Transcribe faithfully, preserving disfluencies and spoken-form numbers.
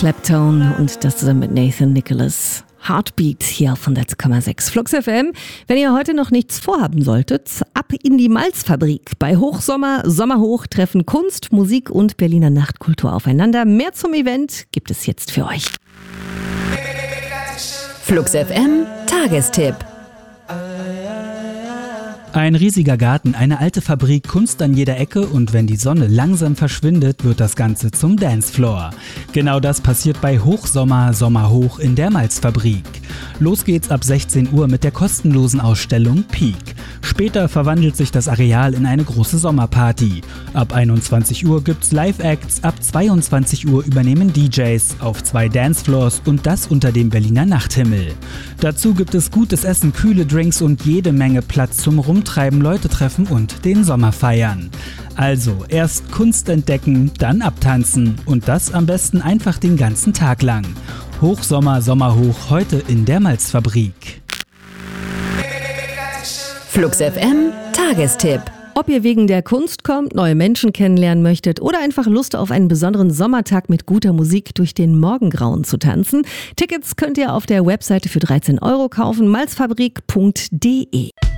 Clapton und das zusammen mit Nathan Nicholas. Heartbeat hier auf hundert Komma sechs Flux F M. Wenn ihr heute noch nichts vorhaben solltet, ab in die Malzfabrik. Bei Hochsommer, Sommerhoch treffen Kunst, Musik und Berliner Nachtkultur aufeinander. Mehr zum Event gibt es jetzt für euch. Flux F M Tagestipp. Ein riesiger Garten, eine alte Fabrik, Kunst an jeder Ecke und wenn die Sonne langsam verschwindet, wird das Ganze zum Dancefloor. Genau das passiert bei Hochsommer, Sommerhoch in der Malzfabrik. Los geht's ab sechzehn Uhr mit der kostenlosen Ausstellung Peak. Später verwandelt sich das Areal in eine große Sommerparty. Ab einundzwanzig Uhr gibt's Live-Acts, ab zweiundzwanzig Uhr übernehmen D Js auf zwei Dancefloors und das unter dem Berliner Nachthimmel. Dazu gibt es gutes Essen, kühle Drinks und jede Menge Platz zum Rumtreiben, Leute treffen und den Sommer feiern. Also erst Kunst entdecken, dann abtanzen und das am besten einfach den ganzen Tag lang. Hochsommer, Sommerhoch heute in der Malzfabrik. Flux F M Tagestipp. Ob ihr wegen der Kunst kommt, neue Menschen kennenlernen möchtet oder einfach Lust auf einen besonderen Sommertag mit guter Musik durch den Morgengrauen zu tanzen, Tickets könnt ihr auf der Webseite für dreizehn Euro kaufen, malzfabrik punkt de.